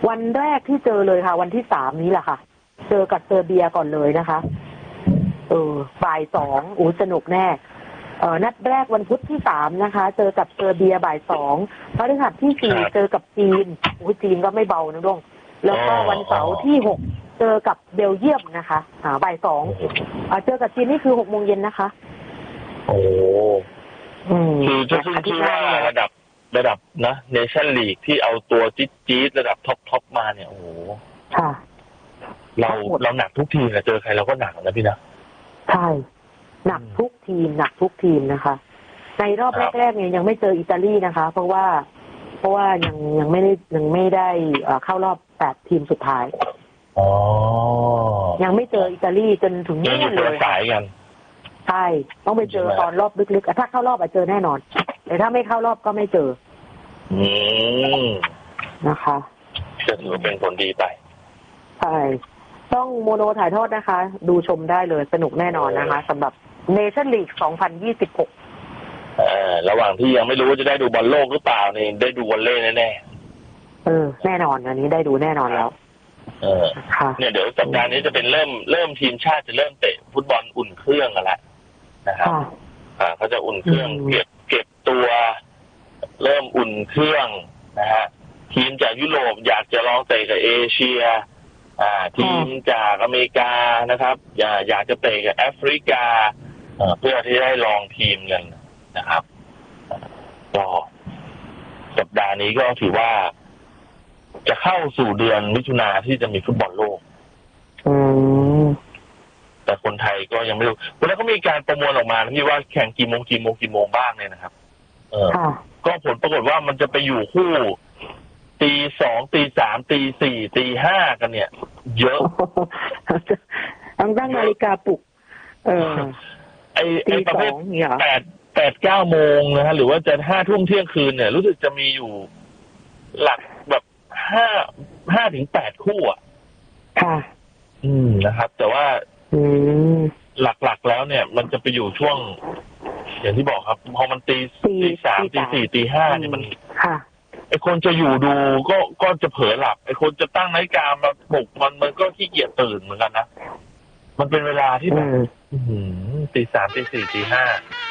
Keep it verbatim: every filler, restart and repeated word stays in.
วันแรกที่เจอเลยค่ะวันที่สามนี้แหละค่ะเจอกับเซอร์เบียก่อนเลยนะคะเออบ่ายสองอู้สนุกแน่เออนัดแรกวันพุธที่สามนะคะเจอกับเซอร์เบียบ่ายสองพฤหัสที่สี่เจอกับจีนอู้จีนก็ไม่เบานะลุงแล้วก็วันเสาร์ที่หกเจอกับเบลเยียมนะคะอ่าบ่ายสองอ่าเจอกับจีนนี่คือหกโมงเย็นนะคะโอ้คือจะขึ้นชื่อว่าระดับระดับนะเนชั่นลีกที่เอาตัวจี๊ดจี๊ดระดับท็อปท็อปมาเนี่ยโอ้โหค่ะเราเราหนักทุกทีนะเจอใครเราก็หนักนะพี่นะใช่หนักทุกทีมหนักทุกทีมนะคะในรอบแรกๆเนี่ยยังไม่เจออิตาลีนะคะเพราะว่าเพราะว่ายังยังไม่ได้ยังไม่ได้เข้ารอบแปดทีมสุดท้ายอ๋อยังไม่เจออิตาลีจนถึงนู่นเลยสายกันใช่ต้องไปเจอตอนรอบลึกๆถ้าเข้ารอบอาจเจอแน่นอนแต่ถ้าไม่เข้ารอบก็ไม่เจออืมนะคะจะถือเป็นผลดีไปใช่ต้องโมโนถ่ายทอดนะคะดูชมได้เลยสนุกแน่นอนนะคะสำหรับเนชั่นลีกสองพันยี่สิบหกเออระหว่างที่ยังไม่รู้ว่าจะได้ดูบอลโลกหรือเปล่านี่ได้ดูวอลเลย์แน่ๆเออแน่นอนอันนี้ได้ดูแน่นอนแล้วเออเนี่ยเดี๋ยวสัปดาห์นี้จะเป็นเริ่มเริ่มทีมชาติจะเริ่มเตะฟุตบอลอุ่นเครื่องกันแล้วนะครับอ่าเขาจะอุ่นเครื่องเก็บเก็บตัวเริ่มอุ่นเครื่องนะฮะทีมจากยุโรปอยากจะลองเตะกับเอเชียอ่าทีมจากอเมริกานะครับอยากอยากจะเตะกับแอฟริกาเพื่อที่ได้ลองทีมกันนะครับก็สัปดาห์นี้ก็ถือว่าจะเข้าสู่เดือนมิถุนาที่จะมีฟุตบอลโลกอืมแต่คนไทยก็ยังไม่รู้วันนั้นก็มีการประมวลออกมาที่ว่าแข่งกี่โมงกี่โมงกี่โมงบ้างเนี่ยนะครับเออก็ผลปรากฏว่ามันจะไปอยู่คู่ตีสองตีสามตีสี่ตีห้ากันเนี่ยเยอะต้องตั้งนาฬิกาปลุกเออไอไอประเภทแปดแปดเก้าโมงนะฮะหรือว่าจะห้าทุ่มเที่ยงคืนเนี่ยรู้สึกจะมีอยู่หลักแบบห้าห้าถึงแปดคู่อ่ะค่ะอืมนะครับแต่ว่าอืมหลักๆแล้วเนี่ยมันจะไปอยู่ช่วงอย่างที่บอกครับพอมันตีตีสามตีสี่ตีห้าเนี่ยมันค่ะไอคนจะอยู่ดูก็ก็จะเผลอหลับไอคนจะตั้งนาฬิกามาปลุกมันมันก็ขี้เกียจตื่นเหมือนกันนะมันเป็นเวลาที่แบบตีสามตีสี่ตีห้า